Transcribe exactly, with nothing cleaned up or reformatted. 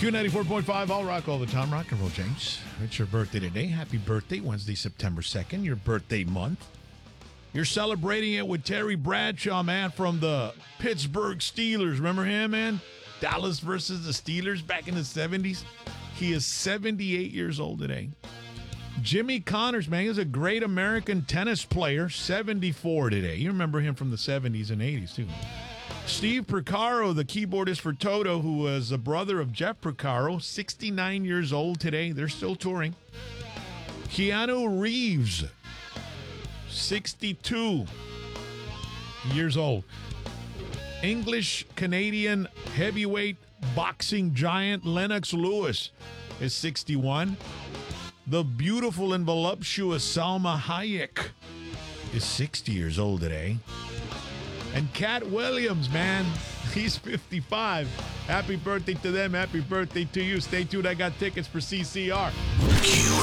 Q ninety-four point five, all rock all the time. Rock and roll, James. It's your birthday today. Happy birthday, Wednesday, September second, your birthday month. You're celebrating it with Terry Bradshaw, man, from the Pittsburgh Steelers. Remember him, man? Dallas versus the Steelers back in the seventies. He is seventy-eight years old today. Jimmy Connors, man, is a great American tennis player, seventy-four today. You remember him from the seventies and eighties, too. Steve Porcaro, the keyboardist for Toto, who was a brother of Jeff Porcaro, sixty-nine years old today. They're still touring. Keanu Reeves, sixty-two years old. English-Canadian heavyweight boxing giant Lennox Lewis is sixty-one. The beautiful and voluptuous Salma Hayek is sixty years old today. And Cat Williams, man, he's fifty-five. Happy birthday to them. Happy birthday to you. Stay tuned. I got tickets for C C R. Q